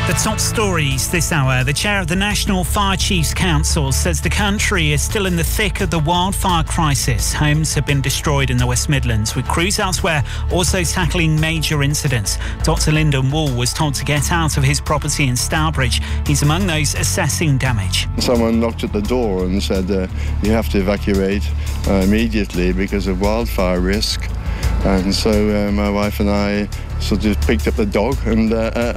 The top stories this hour. The chair of the National Fire Chiefs Council says the country is still in the thick of the wildfire crisis. Homes have been destroyed in the West Midlands, with crews elsewhere also tackling major incidents. Dr Lyndon Wall was told to get out of his property in Stourbridge. He's among those assessing damage. Someone knocked at the door and said you have to evacuate immediately because of wildfire risk. And so my wife and I sort of picked up the dog and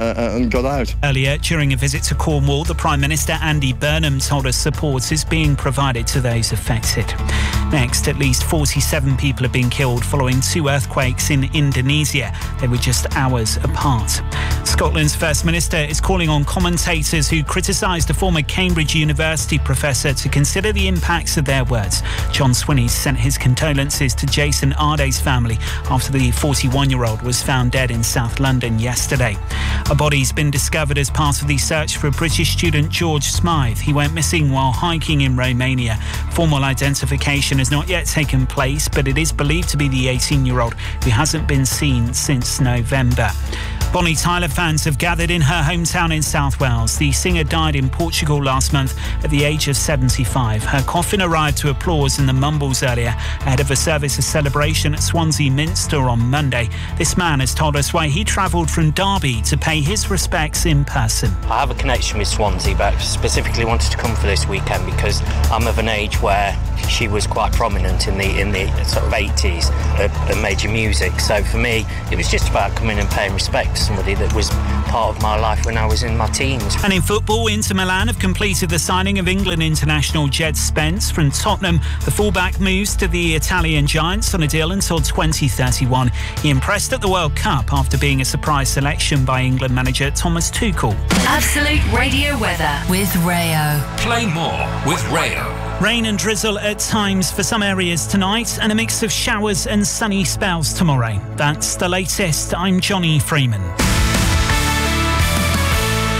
got out. Earlier, during a visit to Cornwall, the Prime Minister Andy Burnham told us support is being provided to those affected. Next, at least 47 people have been killed following two earthquakes in Indonesia. They were just hours apart. Scotland's First Minister is calling on commentators who criticised a former Cambridge University professor to consider the impacts of their words. John Swinney sent his condolences to Jason Arday's family after the 41-year-old was found dead in South London yesterday. A body's been discovered as part of the search for British student George Smythe. He went missing while hiking in Romania. Formal identification has not yet taken place, but it is believed to be the 18-year-old who hasn't been seen since November. Bonnie Tyler fans have gathered in her hometown in South Wales. The singer died in Portugal last month at the age of 75. Her coffin arrived to applause in the Mumbles earlier ahead of a service of celebration at Swansea Minster on Monday. This man has told us why he travelled from Derby to pay his respects in person. I have a connection with Swansea, but specifically wanted to come for this weekend because I'm of an age where she was quite prominent in the sort of 80s of major music. So for me, it was just about coming and paying respect to somebody that was part of my life when I was in my teens. And in football, Inter Milan have completed the signing of England international Jed Spence from Tottenham. The fullback moves to the Italian Giants on a deal until 2031. He impressed at the World Cup after being a surprise selection by England manager Thomas Tuchel. Absolute Radio weather with Rayo. Play more with Rayo. Rain and drizzle at times for some areas tonight and a mix of showers and sunny spells tomorrow. That's the latest. I'm Johnny Freeman.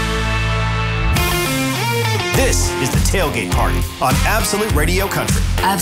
This is the Tailgate Party on Absolute Radio Country.